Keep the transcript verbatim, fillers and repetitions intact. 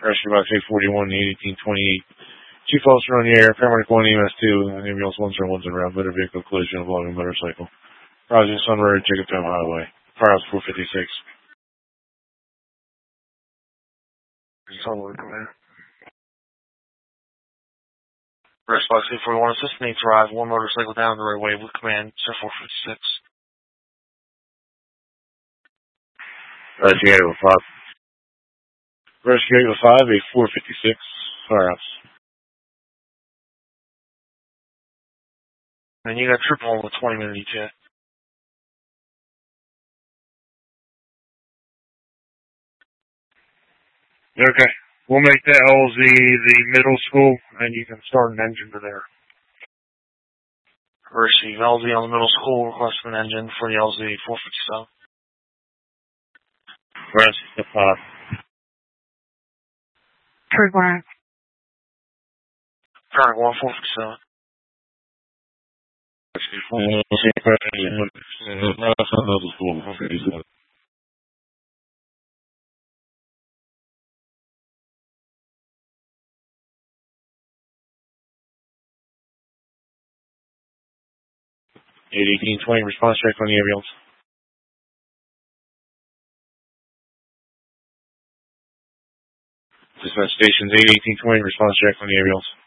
Rescue Box eight forty-one, eight eighteen twenty-eight. Chief Officer on the air, paramedic one, E M S two, and ambulance one zero one around motor vehicle collision involving motorcycle. Roger, Sun Road, Jacobtown Highway. Firehouse four fifty-six. Sun Road, Commander. Rescue Box eight forty-one, assistant eight drive, one motorcycle down the right way with command, Sir four fifty-six. Rescue eight oh five. Rescue eight oh five, eight four fifty-six. Firehouse. And you got triple on with twenty minute E T A. Okay. We'll make that L Z the middle school, and you can start an engine to there. Receive L Z on the middle school, request an engine for the L Z four fifty-seven. Rest the five. Trigger one. Current one four fifty-seven. eight eighteen twenty, response check on the ambulance. Dispatch stations eight eighteen twenty, response check on the ambulance.